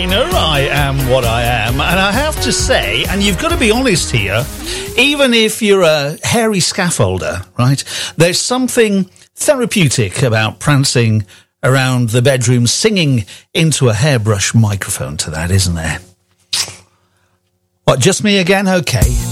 I am what I am, and I have to say, and you've got to be honest here, even if you're a hairy scaffolder, right, there's something therapeutic about prancing around the bedroom singing into a hairbrush microphone to that, isn't there? What, just me again? Okay.